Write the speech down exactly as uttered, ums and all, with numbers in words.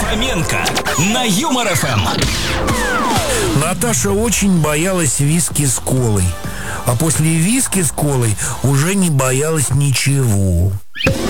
Фоменко на Юмор эф эм. Наташа очень боялась виски с колой, а после виски с колой уже не боялась ничего.